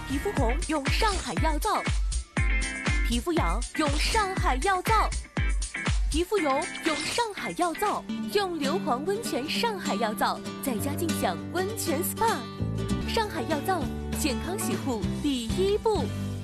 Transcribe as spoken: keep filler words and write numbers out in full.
皮肤红用上海药皂，皮肤痒用上海药皂，皮肤油用上海药皂，用硫磺温泉上海药皂，在家尽享温泉 S P A。上海药皂，健康洗护第一步。